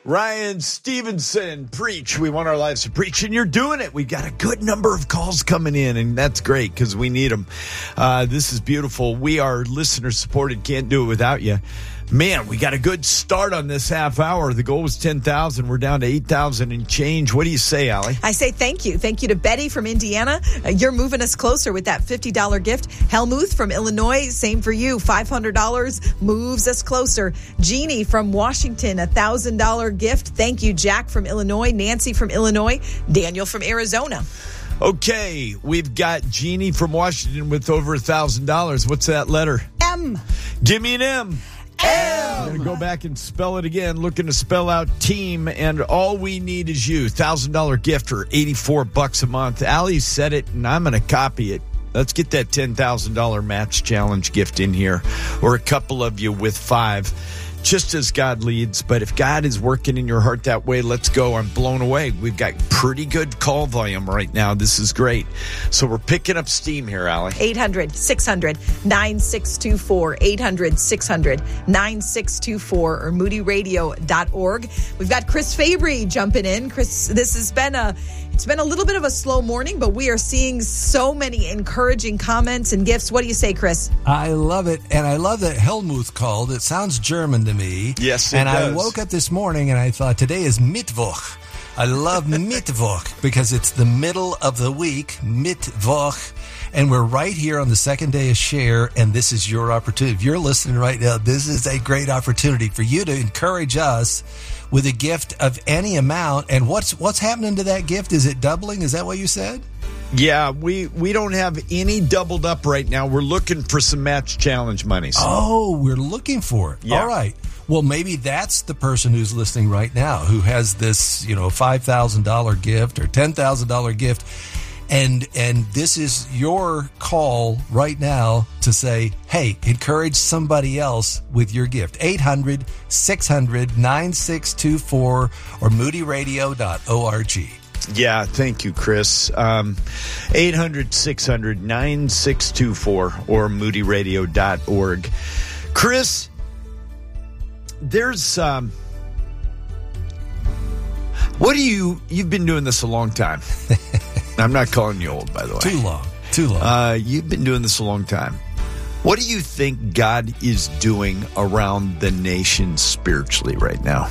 Ryan Stevenson, preach. We want our lives to preach, and you're doing it. We've got a good number of calls coming in, and that's great because we need them. This is beautiful. We are listener-supported. Can't do it without you. Man, we got a good start on this half hour. The goal was 10,000. We're down to 8,000 and change. What do you say, Allie? I say thank you. Thank you to Betty from Indiana. You're moving us closer with that $50 gift. Helmuth from Illinois, same for you. $500 moves us closer. Jeannie from Washington, $1,000 gift. Thank you, Jack from Illinois, Nancy from Illinois, Daniel from Arizona. Okay, we've got Jeannie from Washington with over $1,000. What's that letter? M. Give me an M. I'm going to M. go back and spell it again. Looking to spell out team, and all we need is you. $1,000 gift or $84 a month. Allie said it, and I'm going to copy it. Let's get that $10,000 match challenge gift in here, or a couple of you with 5. Just as God leads, but if God is working in your heart that way, let's go. I'm blown away. We've got pretty good call volume right now. This is great. So we're picking up steam here, Allie. 800-600-9624, 800-600-9624, or moodyradio.org. We've got Chris Fabry jumping in. Chris, this has been it's been a little bit of a slow morning, but we are seeing so many encouraging comments and gifts. What do you say, Chris? I love it, and I love that Helmuth called. It sounds German to me. Yes, it and does. I woke up this morning and I thought, today is Mittwoch. I love Mittwoch because it's the middle of the week, Mittwoch, and we're right here on the second day of Share, and this is your opportunity. If you're listening right now, this is a great opportunity for you to encourage us with a gift of any amount. And what's happening to that gift? Is it doubling? Is that what you said? Yeah, we don't have any doubled up right now. We're looking for some match challenge monies. Oh, we're looking for it. Yeah. All right. Well, maybe that's the person who's listening right now who has this, $5,000 gift or $10,000 gift. And this is your call right now to say, hey, encourage somebody else with your gift. 800-600-9624 or moodyradio.org. Yeah, thank you, Chris. 800-600-9624 or moodyradio.org. Chris, there's you've been doing this a long time. I'm not calling you old, by the way. Too long. You've been doing this a long time. What do you think God is doing around the nation spiritually right now?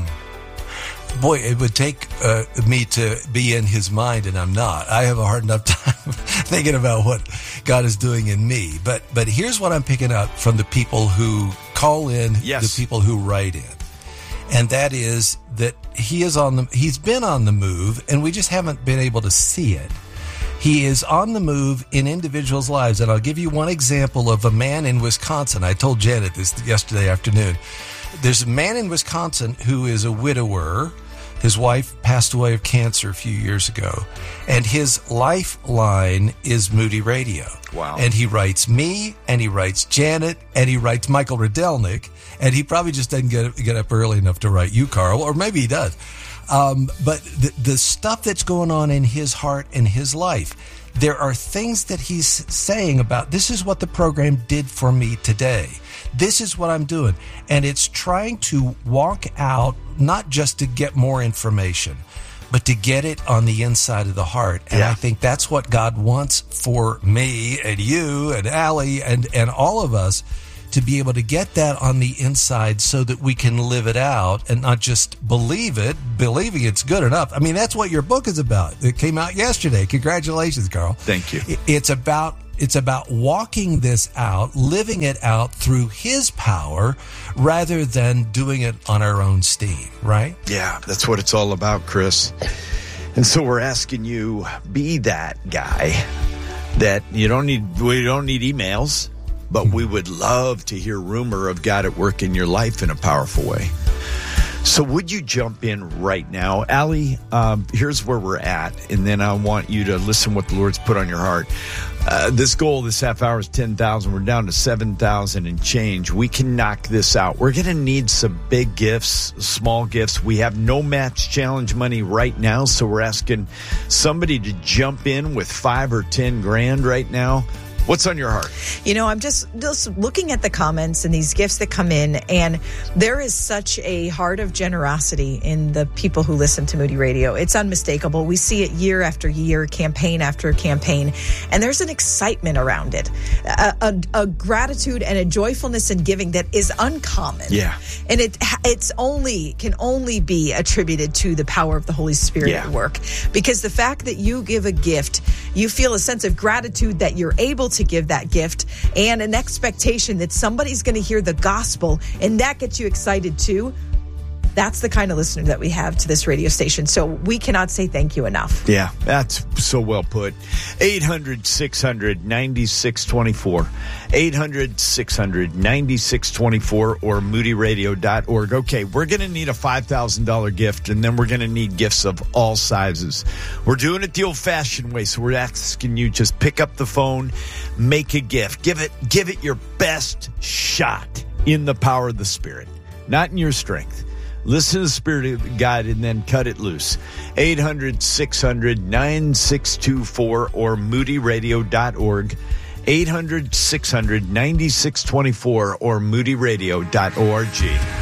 Boy, it would take me to be in his mind, and I'm not. I have a hard enough time thinking about what God is doing in me. But here's what I'm picking up from the people who call in, yes, the people who write in. And that is that he's been on the move, and we just haven't been able to see it. He is on the move in individuals' lives. And I'll give you one example of a man in Wisconsin. I told Janet this yesterday afternoon. There's a man in Wisconsin who is a widower. His wife passed away of cancer a few years ago. And his lifeline is Moody Radio. Wow. And he writes me, and he writes Janet, and he writes Michael Rydelnik. And he probably just doesn't get up early enough to write you, Carl, or maybe he does. But the stuff that's going on in his heart and his life, there are things that he's saying about, this is what the program did for me today. This is what I'm doing. And it's trying to walk out, not just to get more information, but to get it on the inside of the heart. And I think that's what God wants for me and you and Allie and all of us, to be able to get that on the inside so that we can live it out and not just believing it's good enough. I mean, that's what your book is about. It came out yesterday. Congratulations, Carl. Thank you. It's about walking this out, living it out through his power rather than doing it on our own steam, right? Yeah, that's what it's all about, Chris. And so we're asking you, be that guy that we don't need emails, but we would love to hear rumor of God at work in your life in a powerful way. So would you jump in right now? Allie, here's where we're at, and then I want you to listen what the Lord's put on your heart. This goal this half hour is 10,000. We're down to 7,000 and change. We can knock this out. We're going to need some big gifts, small gifts. We have no match challenge money right now, so we're asking somebody to jump in with 5 or 10 grand right now. What's on your heart? You know, I'm just looking at the comments and these gifts that come in, and there is such a heart of generosity in the people who listen to Moody Radio. It's unmistakable. We see it year after year, campaign after campaign, and there's an excitement around it, a gratitude and a joyfulness in giving that is uncommon. Yeah. And can only be attributed to the power of the Holy Spirit at work. Because the fact that you give a gift, you feel a sense of gratitude that you're able to give that gift, and an expectation that somebody's going to hear the gospel, and that gets you excited too. That's the kind of listener that we have to this radio station. So we cannot say thank you enough. Yeah, that's so well put. 800-600-9624. 800-600-9624 or moodyradio.org. Okay, we're going to need a $5,000 gift, and then we're going to need gifts of all sizes. We're doing it the old-fashioned way, so we're asking you just pick up the phone, make a gift. Give it your best shot in the power of the Spirit, not in your strength. Listen to the Spirit of God and then cut it loose. 800-600-9624 or moodyradio.org. 800-600-9624 or moodyradio.org.